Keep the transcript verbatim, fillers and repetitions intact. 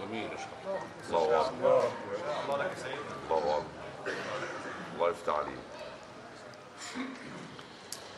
امين ان شاء الله. الله اكبر. الله اكبر. الله يفتح عليك.